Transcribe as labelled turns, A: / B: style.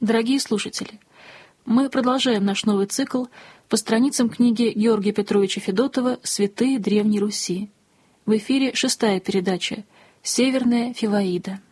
A: Дорогие слушатели, мы продолжаем наш новый цикл по страницам книги Георгия Петровича Федотова «Святые Древней Руси». В эфире 6-я передача «Северная Фиваида».